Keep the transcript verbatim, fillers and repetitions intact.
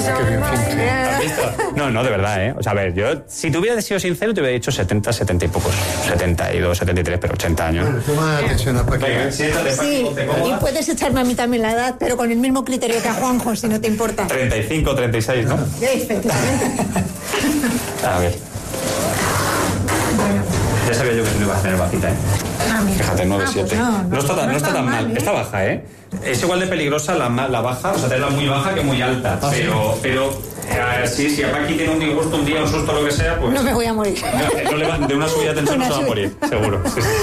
Qué bien finge. ¿Has visto? No, no, de verdad, ¿eh? O sea, a ver, yo, si te hubiera sido sincero, te hubiera dicho setenta, setenta y pocos. setenta y dos, setenta y tres, pero ochenta años. Bueno, toma atención a Paquita. Venga, siéntate, Paqui, Sí, ponte y cómoda. puedes echarme a mí también la edad, pero con el mismo criterio que a Juanjo, si no te importa. treinta y cinco, treinta y seis, ¿no? Sí, efectivamente. A ver. Ya sabía yo que no iba a tener bajita, ¿eh? Ah, mira. Fíjate, nueve Ah, siete. pues no, no, no, está tan, no está tan mal. ¿eh? Está baja, ¿eh? Es igual de peligrosa la, ma- la baja, o sea, tenerla muy baja que muy alta. Ah, pero, pero eh, sí, si a Paqui tiene un disgusto, un día, un susto, lo que sea, pues... No me voy a morir. No, no le va- de una subida de tensión Una no se va a subida. morir, seguro. Sí, sí.